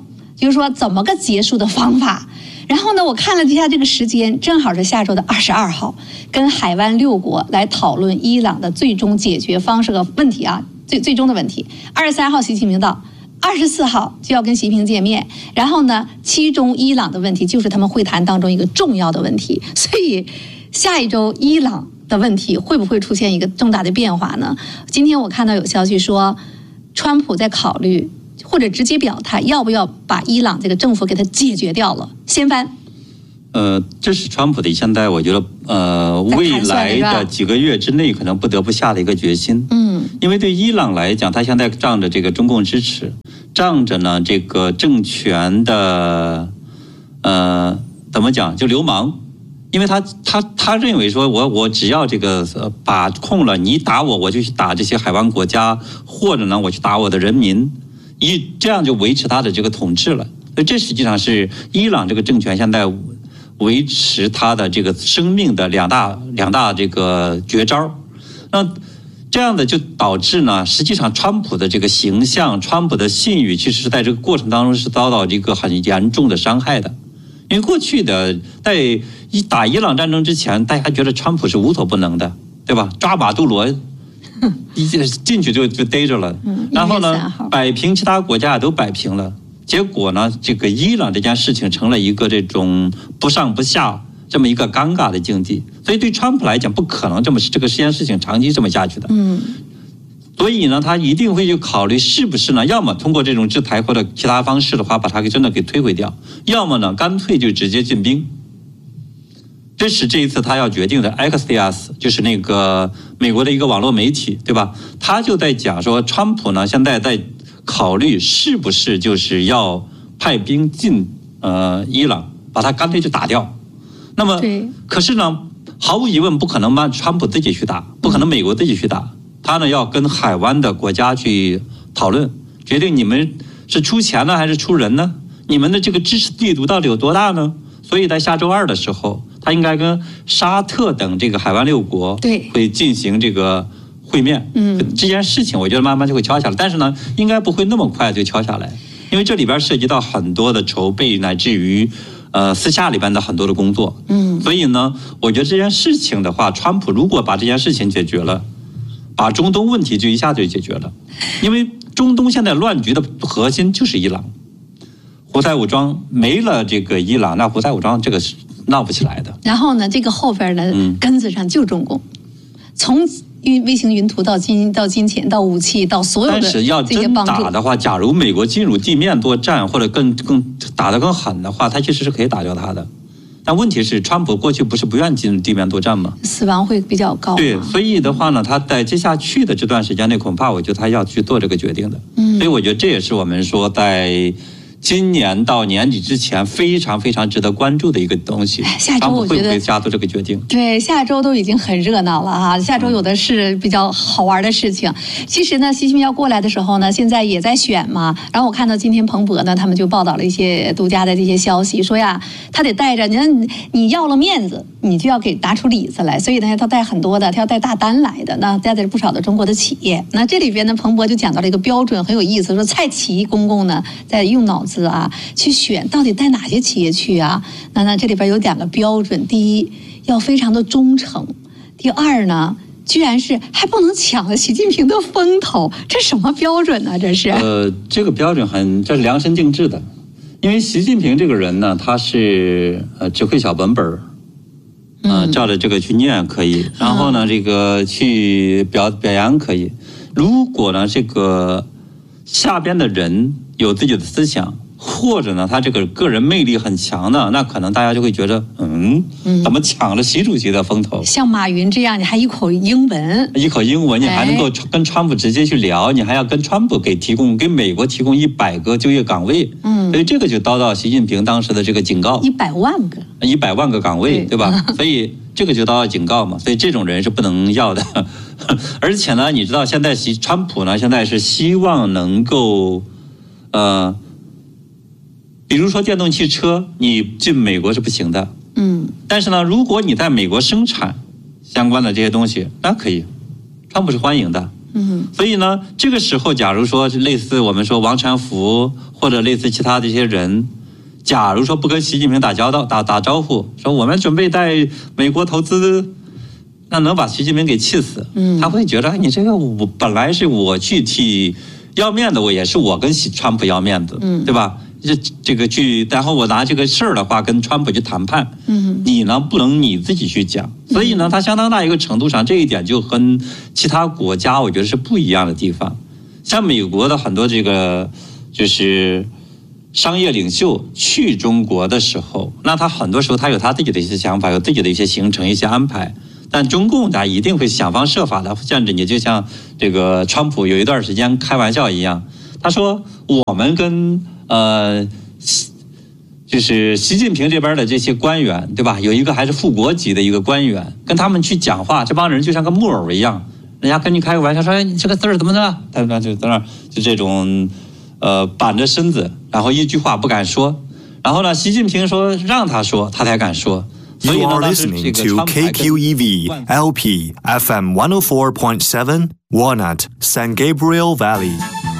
就是说怎么个结束的方法。然后呢，我看了一下这个时间，正好是下周的二十二号，跟海湾六国来讨论伊朗的最终解决方式和问题啊，最最终的问题。二十三号习近平到，二十四号就要跟习近平见面。然后呢，其中伊朗的问题就是他们会谈当中一个重要的问题，所以下一周伊朗的问题会不会出现一个重大的变化呢？今天我看到有消息说，川普在考虑或者直接表态，要不要把伊朗这个政府给它解决掉了，掀翻。 呃，这是川普的现在我觉得呃未来的几个月之内可能不得不下的一个决心。嗯，因为对伊朗来讲，他现在仗着这个中共支持，仗着呢这个政权的呃怎么讲就流氓。因为他他他认为说我我只要这个把控了，你打我我就去打这些海湾国家，或者呢我去打我的人民，一这样就维持他的这个统治了。所以这实际上是伊朗这个政权现在维持他的这个生命的两大两大这个绝招。那这样的就导致呢，实际上川普的这个形象，川普的信誉，其实是在这个过程当中是遭到这个很严重的伤害的。因为过去的在一打伊朗战争之前，大家觉得川普是无所不能的，对吧？抓马杜罗，一进去就就逮着了。然后呢，摆平其他国家都摆平了。结果呢，这个伊朗这件事情成了一个这种不上不下这么一个尴尬的境地。所以对川普来讲，不可能这么这个这件事情长期这么下去的。嗯。所以呢，他一定会去考虑是不是呢，要么通过这种制裁或者其他方式的话，把他给真的给摧毁掉；要么呢，干脆就直接进兵。这是这一次他要决定的。Axios 就是那个美国的一个网络媒体，对吧？他就在讲说，川普呢现在在考虑是不是就是要派兵进呃伊朗，把他干脆就打掉。那么，可是呢，毫无疑问不可能让川普自己去打，不可能美国自己去打。他呢要跟海湾的国家去讨论，决定你们是出钱呢还是出人呢？你们的这个支持力度到底有多大呢？所以在下周二的时候，他应该跟沙特等这个海湾六国对会进行这个会面。嗯，这件事情我觉得慢慢就会敲下来，但是呢，应该不会那么快就敲下来，因为这里边涉及到很多的筹备，乃至于呃私下里边的很多的工作。嗯，所以呢，我觉得这件事情的话，川普如果把这件事情解决了，把中东问题就一下就解决了。因为中东现在乱局的核心就是伊朗，胡塞武装没了这个伊朗，那胡塞武装这个是闹不起来的。 然后呢，这个后边的根子上就是中共，从运卫星云图到金到金钱到武器到所有的这些帮助。 但是要真打的话，假如美国进入地面作战或者更更打得更狠的话，他其实是可以打掉他的。但问题是，川普过去不是不愿意进入地面作战吗？ 死亡会比较高。 对，所以的话呢，他在接下去的这段时间内，恐怕我觉得他要去做这个决定的。嗯，所以我觉得这也是我们说在今年到年底之前非常非常值得关注的一个东西。 下周我觉得会不会下做这个决定？ 对，下周都已经很热闹了哈，下周有的是比较好玩的事情。其实呢，习近平要过来的时候呢，现在也在选嘛。然后我看到今天彭博呢，他们就报道了一些独家的这些消息，说呀，他得带着你看你要了面子，你就要给拿出里子来。所以呢，他带很多的，他要带大单来的，那带着不少的中国的企业。那这里边呢，彭博就讲到了一个标准，很有意思，说蔡奇公公呢在用脑子啊，去选到底带哪些企业去啊？那那这里边有两个标准：第一，要非常的忠诚；第二呢，居然是还不能抢了习近平的风头，这什么标准呢？这是？ 呃，这个标准很，这是量身定制的，因为习近平这个人呢，他是呃只会小本本儿，呃，照着这个去念可以，然后呢，这个去表表扬可以。如果呢，这个下边的人有自己的思想，或者呢，他这个个人魅力很强的，那可能大家就会觉得，嗯，怎么抢了习主席的风头？ 像马云这样，你还一口英文， 一口英文，你还能够跟川普直接去聊，你还要跟川普给提供，给美国提供一百个就业岗位，嗯，所以这个就遭到习近平当时的这个警告， 一百万个， 一百万个岗位，对, 对吧？所以这个就遭到警告嘛，所以这种人是不能要的。而且呢，你知道现在习川普呢，现在是希望能够，呃。比如说电动汽车，你进美国是不行的，嗯，但是呢，如果你在美国生产相关的这些东西，那可以，川普是欢迎的， 嗯，所以呢，这个时候假如说类似我们说王传福或者类似其他的一些人，假如说不跟习近平打交道、打打招呼，说我们准备在美国投资，那能把习近平给气死。嗯，他会觉得你这个我本来是我去替要面子，我也是我跟川普要面子，嗯，对吧？这这个去，然后我拿这个事儿的话跟川普去谈判，嗯，你呢不能你自己去讲，所以呢，它相当大一个程度上，这一点就跟其他国家我觉得是不一样的地方。像美国的很多这个就是商业领袖去中国的时候，那他很多时候他有他自己的一些想法，有自己的一些行程、一些安排。但中共他一定会想方设法的限制你，就像这个川普有一段时间开玩笑一样，他说我们跟呃，就是习近平这边的这些官员，对吧？有一个还是副国级的一个官员，跟他们去讲话，这帮人就像个木偶一样，人家跟你开个玩笑说：“哎，你这个字儿怎么的？”他们就在那儿就这种呃板着身子，然后一句话不敢说。然后呢，习近平说让他说，他才敢说。所以呢， You are listening to K Q E V L P F M one oh four point seven, Walnut, San Gabriel Valley。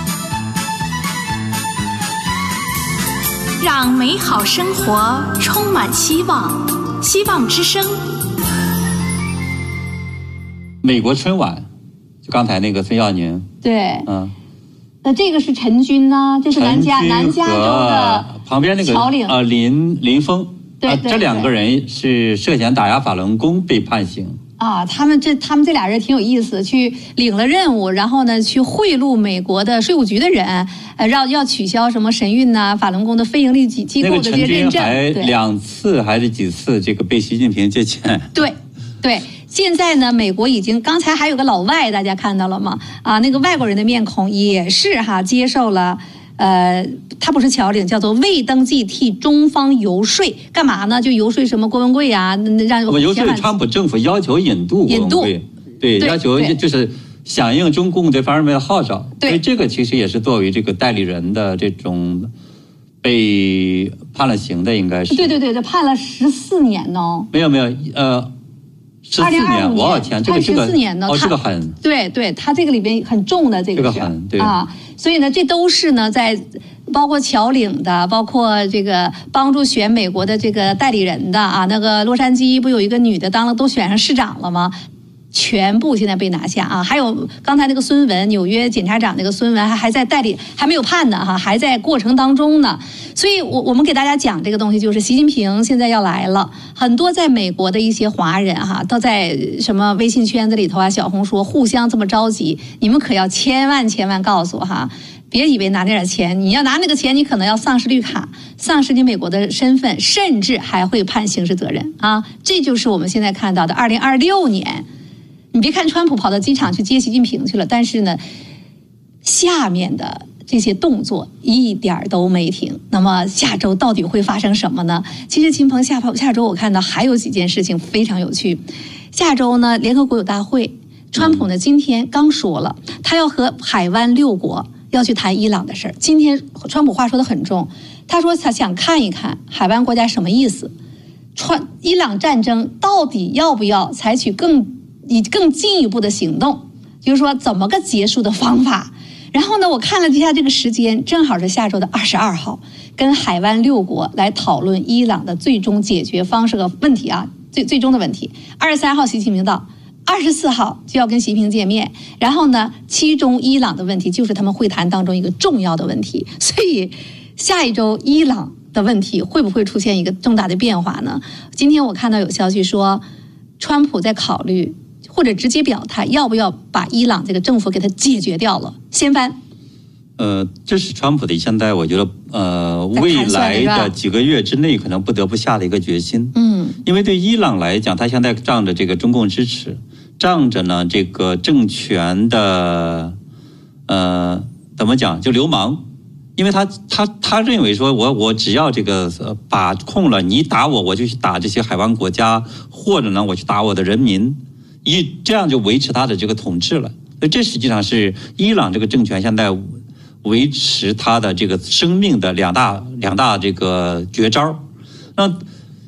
让美好生活充满希望，希望之声。 美国春晚，就刚才那个孙耀宁， 对， 嗯， 那这个是陈军呢，这是南加南加州的旁边那个侨领， 呃林林峰， 对对对， 这两个人是涉嫌打压法轮功被判刑。 啊，他们这他们这俩人挺有意思，去领了任务，然后呢，去贿赂美国的税务局的人，呃，让要取消什么神韵呐、法轮功的非营利机机构的这些认证。 那个陈军还两次还是几次这个被习近平借钱？ 对，对。现在呢，美国已经刚才还有个老外，大家看到了吗？啊，那个外国人的面孔也是哈接受了。呃，他不是侨领，叫做未登记替中方游说，干嘛呢？就游说什么郭文贵啊，让我游说川普政府要求引渡郭文贵，对，要求就是响应中共这方面的号召。 对， 所以这个其实也是作为这个代理人的这种被判了刑的，应该是。 对对对对，判了十四年呢。 没有没有，呃。十四年，我天，这个这个哦，这个很对对，他这个里边很重的这个是、这个、很对啊，所以呢，这都是呢，在包括侨领的，包括这个帮助选美国的这个代理人的啊，那个洛杉矶不有一个女的当了都选上市长了吗？全部现在被拿下啊！还有刚才那个孙文，纽约检察长那个孙文还还在代理，还没有判呢哈，还在过程当中呢。所以我我们给大家讲这个东西，就是习近平现在要来了，很多在美国的一些华人哈，都在什么微信圈子里头啊、小红书互相这么着急，你们可要千万千万告诉哈。别以为拿那点钱，你要拿那个钱，你可能要丧失绿卡，丧失你美国的身份，甚至还会判刑事责任啊！这就是我们现在看到的二零二六年。你别看川普跑到机场去接习近平去了，但是呢，下面的这些动作一点都没停。那么下周到底会发生什么呢？其实秦鹏下下周我看到还有几件事情非常有趣。下周呢，联合国有大会，川普呢今天刚说了，他要和海湾六国要去谈伊朗的事儿。今天川普话说得很重，他说他想看一看海湾国家什么意思，川伊朗战争到底要不要采取更以更进一步的行动，就是说怎么个结束的方法。然后呢，我看了一下这个时间，正好是下周的二十二号，跟海湾六国来讨论伊朗的最终解决方式和问题啊，最最终的问题。二十三号习近平到，二十四号就要跟习近平见面。然后呢，其中伊朗的问题就是他们会谈当中一个重要的问题，所以下一周伊朗的问题会不会出现一个重大的变化呢？今天我看到有消息说，川普在考虑。或者直接表态，要不要把伊朗这个政府给它解决掉了，掀翻？ 呃，这是川普的现在，我觉得呃，未来的几个月之内可能不得不下的一个决心。嗯，因为对伊朗来讲，他现在仗着这个中共支持，仗着呢这个政权的呃怎么讲，就流氓。因为他他他认为说我我只要这个呃把控了，你打我，我就去打这些海湾国家，或者呢我去打我的人民。一这样就维持他的这个统治了，所以这实际上是伊朗这个政权现在维持他的这个生命的两大两大这个绝招。那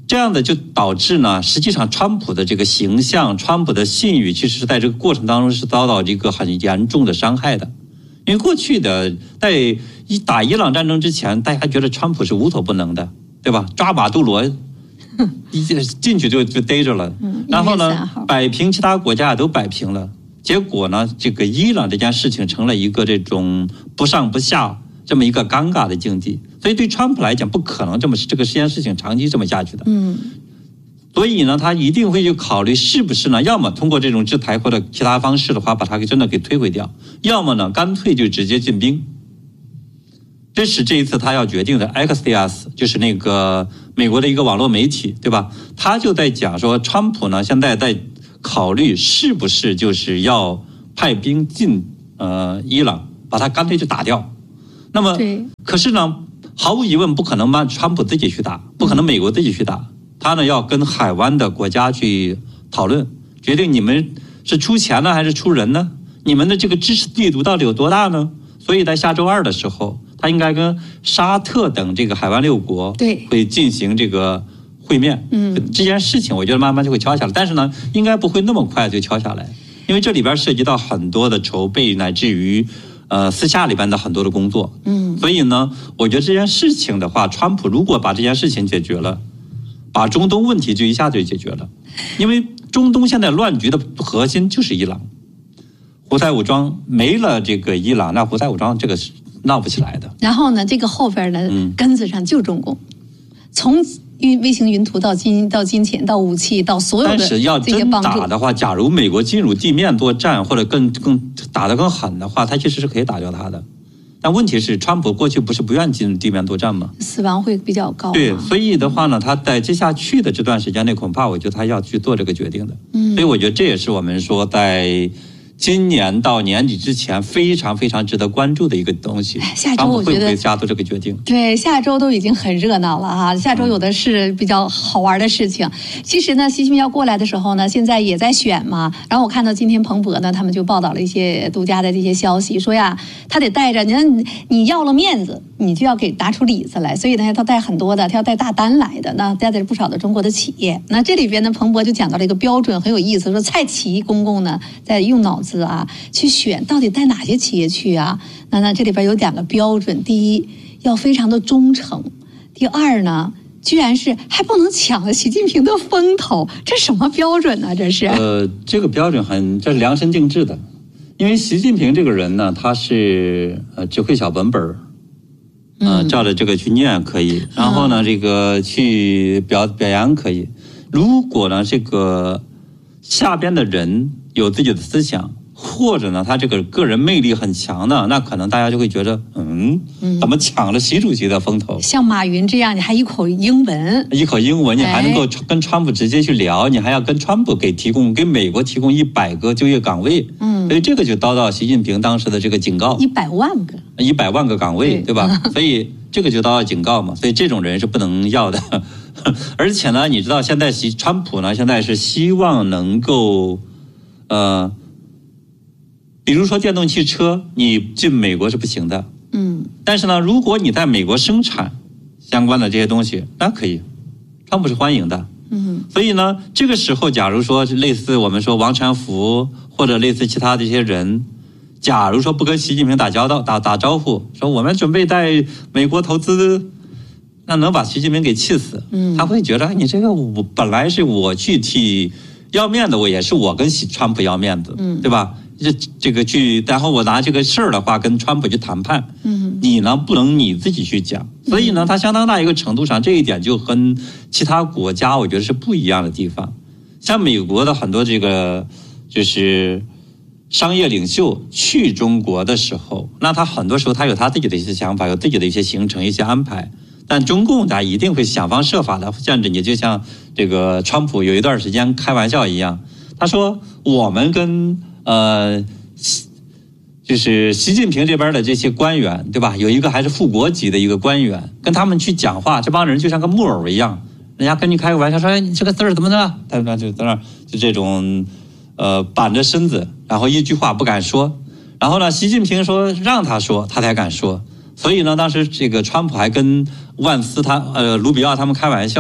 这样的就导致呢，实际上川普的这个形象，川普的信誉，其实是在这个过程当中是遭到一个很严重的伤害的。因为过去的在一打伊朗战争之前，大家觉得川普是无所不能的，对吧？抓马杜罗一进去就就逮着了，然后呢，摆平其他国家都摆平了。结果呢，这个伊朗这件事情成了一个这种不上不下这么一个尴尬的境地，所以对川普来讲，不可能这么这个这件事情长期这么下去的。 嗯， 所以呢，他一定会去考虑是不是呢，要么通过这种制裁或者其他方式的话，把它给真的给摧毁掉，要么呢，干脆就直接进兵。这是这一次他要决定的。 Axios 就是那个美国的一个网络媒体，对吧？他就在讲说，川普呢现在在考虑是不是就是要派兵进呃伊朗，把他干脆就打掉。那么，可是呢，毫无疑问不可能让川普自己去打，不可能美国自己去打，他呢要跟海湾的国家去讨论，决定你们是出钱呢还是出人呢？你们的这个支持力度到底有多大呢？所以在下周二的时候，他应该跟沙特等这个海湾六国对会进行这个会面。嗯，这件事情我觉得慢慢就会敲下来，但是呢，应该不会那么快就敲下来，因为这里边涉及到很多的筹备，乃至于呃私下里边的很多的工作。嗯，所以呢，我觉得这件事情的话，川普如果把这件事情解决了，把中东问题就一下就解决了，因为中东现在乱局的核心就是伊朗。胡塞武装没了这个伊朗，那胡塞武装这个是闹不起来的。 然后呢，这个后边呢， 嗯、 根子上就中共，从卫星云图到金到金钱到武器到所有的这些帮助。 但是要真打的话，假如美国进入地面作战或者更更打得更狠的话，他其实是可以打掉他的。但问题是，川普过去不是不愿进入地面作战吗？ 死亡会比较高。 对，所以的话呢，他在接下去的这段时间内，恐怕我觉得他要去做这个决定的。嗯，所以我觉得这也是我们说在今年到年底之前非常非常值得关注的一个东西。 下周我觉得会不会下做这个决定？ 对，下周都已经很热闹了哈，下周有的是比较好玩的事情。嗯、其实呢，习近平要过来的时候呢，现在也在选嘛。然后我看到今天彭博呢，他们就报道了一些独家的这些消息，说呀，他得带着你看你要了面子，你就要给拿出里子来。所以呢，他带很多的，他要带大单来的，那带着不少的中国的企业。那这里边呢，彭博就讲到了一个标准，很有意思，说蔡奇公公呢在用脑子啊去选到底带哪些企业去啊？那那这里边有两个标准，第一要非常的忠诚，第二呢，居然是还不能抢了习近平的风头，这什么标准呢？这是？ 呃，这个标准很这是量身定制的，因为习近平这个人呢，他是呃只会小本本儿，呃照着这个去念可以，然后呢，这个去表表扬可以。如果呢，这个下边的人有自己的思想，或者呢，他这个个人魅力很强的，那可能大家就会觉得，嗯，怎么抢了习主席的风头？ 像马云这样，你还一口英文， 一口英文，你还能够跟川普直接去聊，你还要跟川普给提供，给美国提供一百个就业岗位，嗯，所以这个就遭到习近平当时的这个警告， 一百万个， 一百万个岗位， 对, 对吧？所以这个就遭到警告嘛，所以这种人是不能要的。而且呢，你知道现在习川普呢，现在是希望能够，呃。比如说电动汽车，你进美国是不行的，嗯，但是呢，如果你在美国生产相关的这些东西，那可以，川普是欢迎的，嗯，所以呢，这个时候，假如说类似我们说王传福或者类似其他的一些人，假如说不跟习近平打交道、打打招呼，说我们准备在美国投资，那能把习近平给气死，嗯，他会觉得你这个我本来是我去替要面子，我也是我跟川普要面子，嗯，对吧？这这个去，然后我拿这个事儿的话跟川普去谈判，嗯，你呢不能你自己去讲，所以呢，它相当大一个程度上，这一点就跟其他国家我觉得是不一样的地方。像美国的很多这个就是商业领袖去中国的时候，那他很多时候他有他自己的一些想法，有自己的一些行程、一些安排。但中共他一定会想方设法的限制你，就像这个川普有一段时间开玩笑一样，他说我们跟呃，就是习近平这边的这些官员，对吧？有一个还是副国级的一个官员，跟他们去讲话，这帮人就像个木偶一样，人家跟你开个玩笑说，哎，你这个字儿怎么的？他们就在那儿就这种呃板着身子，然后一句话不敢说。然后呢，习近平说让他说，他才敢说。所以呢，当时这个川普还跟万斯他呃卢比奥他们开玩笑。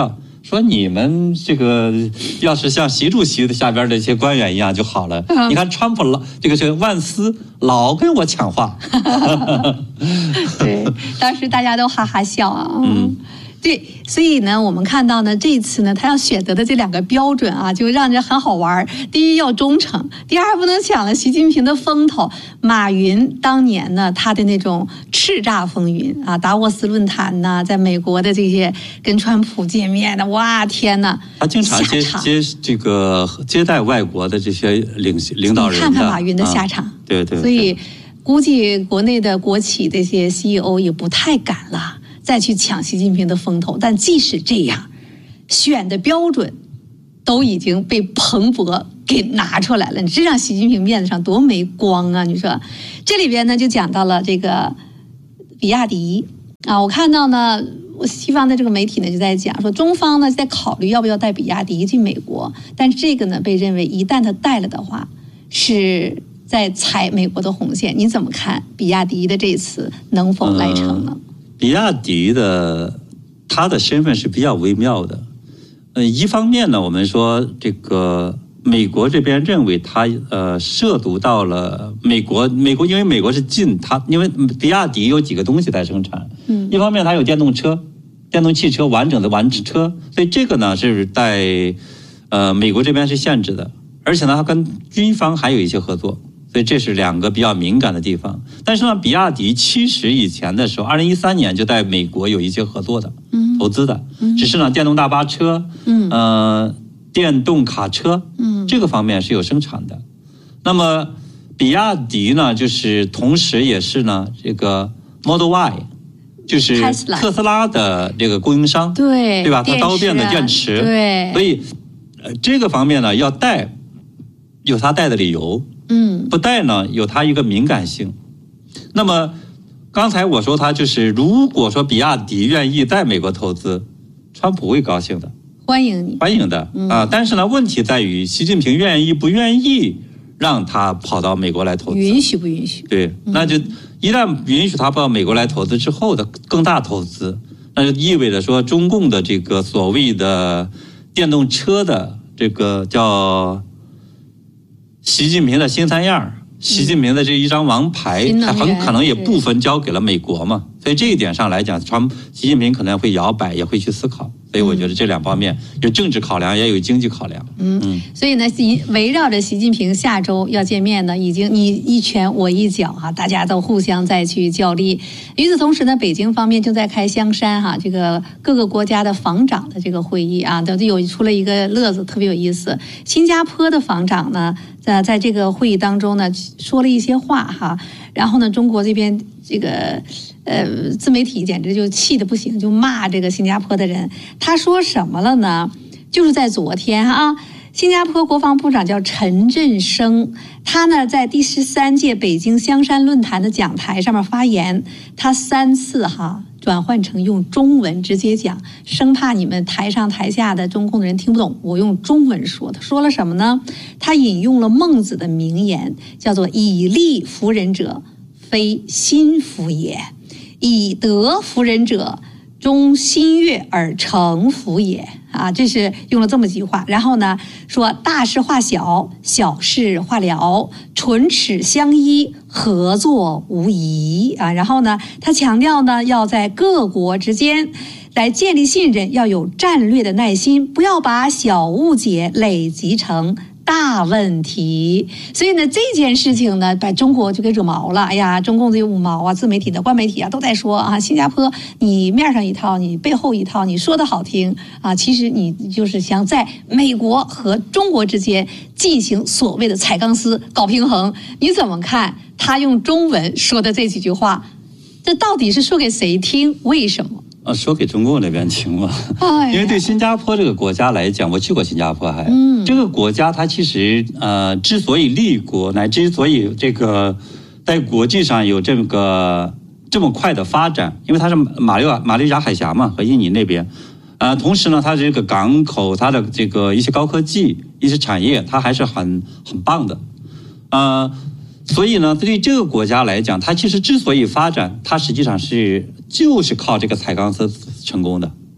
说你们这个要是像习主席的下边的一些官员一样就好了。嗯、你看川普老这个这个万斯老跟我抢话。 对，当时大家都哈哈笑啊。嗯。对，所以呢，我们看到呢，这次呢，他要选择的这两个标准啊，就让人很好玩。第一要忠诚，第二不能抢了习近平的风头。马云当年呢，他的那种叱咤风云啊，达沃斯论坛呐、啊，在美国的这些跟川普见面的，哇天呐， 他经常接接这个接待外国的这些领领导人的。 你看看马云的下场，啊、 对, 对对， 所以估计国内的国企这些 C E O 也不太敢了。再去抢习近平的风头，但即使这样，选的标准都已经被彭博给拿出来了。你这让习近平面子上多没光啊！你说，这里边呢就讲到了这个比亚迪啊，我看到呢，西方的这个媒体呢就在讲说，中方呢在考虑要不要带比亚迪进美国，但这个呢被认为一旦他带了的话，是在踩美国的红线。你怎么看比亚迪的这次能否来成呢？ 嗯比亚迪的他的身份是比较微妙的，嗯，一方面呢，我们说这个美国这边认为他呃涉足到了美国，美国因为美国是禁它，因为比亚迪有几个东西在生产，嗯，一方面它有电动车、电动汽车完整的完车，所以这个呢是在呃美国这边是限制的，而且呢它跟军方还有一些合作。所以这是两个比较敏感的地方，但是呢，比亚迪其实以前的时候，二零一三年就在美国有一些合作的、嗯、投资的，只是呢，电动大巴车，嗯，呃，电动卡车，嗯，这个方面是有生产的。那么，比亚迪呢，就是同时也是呢，这个 Model Y， 就是特斯拉的这个供应商， 对， 对吧？它刀片的电池， 对， 所以呃，这个方面呢，要带有它带的理由。嗯，不带呢有它一个敏感性。那么刚才我说它就是，如果说比亚迪愿意在美国投资，川普会高兴的， 欢迎你， 欢迎的啊、嗯呃。但是呢，问题在于习近平愿意不愿意让他跑到美国来投资， 允许不允许？ 对，那就一旦允许他到美国来投资之后的更大投资，那就意味着说中共的这个所谓的电动车的这个叫习近平的新三样，习近平的这一张王牌，他很可能也部分交给了美国嘛，所以这一点上来讲，川习近平可能会摇摆，也会去思考。所以我觉得这两方面有政治考量，也有经济考量。 嗯，嗯所以呢，围绕着习近平下周要见面呢，已经你一拳我一脚哈、啊，大家都互相再去较力。与此同时呢，北京方面正在开香山哈、啊，这个各个国家的防长的这个会议啊，都有出了一个乐子，特别有意思。新加坡的防长呢，在在这个会议当中呢，说了一些话哈，然后呢，中国这边这个。呃，自媒体简直就气得不行，就骂这个新加坡的人。他说什么了呢？就是在昨天啊，新加坡国防部长叫陈振声，他呢在第十三届北京香山论坛的讲台上面发言，他三次哈转换成用中文直接讲，生怕你们台上台下的中共的人听不懂，我用中文说。他说了什么呢？他引用了孟子的名言，叫做以力服人者，非心服也。以德服人者，终心悦而成服也啊！这是用了这么几句话。然后呢，说大事化小，小事化了，唇齿相依，合作无疑啊！然后呢，他强调呢，要在各国之间来建立信任，要有战略的耐心，不要把小误解累积成大问题。所以呢，这件事情呢，把中国就给惹毛了。哎呀，中共这些五毛啊、自媒体的、官媒体啊，都在说啊，新加坡你面上一套，你背后一套，你说的好听啊，其实你就是想在美国和中国之间进行所谓的踩钢丝、搞平衡。你怎么看他用中文说的这几句话？这到底是说给谁听？为什么？ 啊，说给中共那边听嘛，哎、因为对新加坡这个国家来讲，我去过新加坡还，嗯，这个国家它其实呃，之所以立国，乃之所以这个在国际上有这个这么快的发展，因为它是马六马六甲海峡嘛，和印尼那边，呃，同时呢，它这个港口，它的这个一些高科技、一些产业，它还是很很棒的，呃。所以呢，对于这个国家来讲，它其实之所以发展，它实际上是就是靠这个踩钢丝成功的。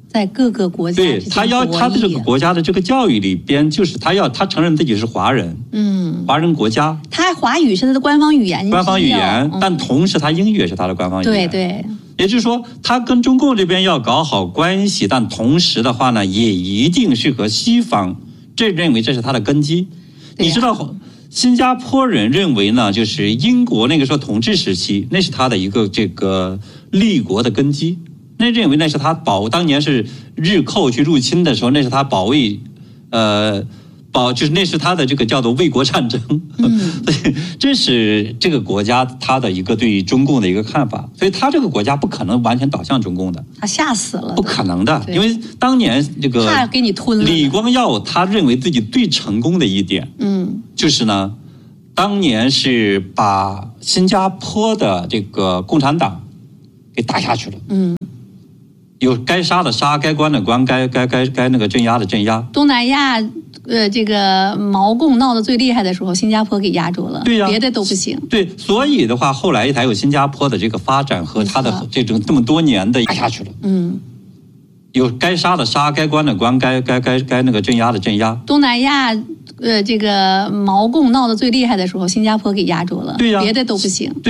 在各个国家对他要他的这个国家的这个教育里边，就是他要他承认自己是华人，嗯，华人国家， 他华语是他的官方语言， 官方语言，嗯、但同时他英语也是他的官方语言， 对对。 也就是说，他跟中共这边要搞好关系，但同时的话呢，也一定是和西方，这认为这是他的根基。你知道，新加坡人认为呢，就是英国那个时候统治时期，那是他的一个这个立国的根基。那认为那是他保当年是日寇去入侵的时候，那是他保卫，呃。保就是那是他的这个叫做卫国战争，嗯，所以这是这个国家他的一个对中共的一个看法，所以他这个国家不可能完全倒向中共的， 他吓死了， 不可能的，因为当年这个他给你吞了。 李光耀他认为自己最成功的一点，嗯，就是呢，当年是把新加坡的这个共产党给打下去了，嗯。有该杀的杀，该关的关，该该该该那个镇压的镇压。 东南亚，呃，这个毛共闹得最厉害的时候，新加坡给压住了， 对呀、啊， 别的都不行。 对，所以的话，后来才有新加坡的这个发展和它的这种这么多年的压下去了。嗯，有该杀的杀，该关的关，该该该该那个镇压的镇压。 东南亚，呃，这个毛共闹得最厉害的时候，新加坡给压住了， 对呀、啊， 别的都不行。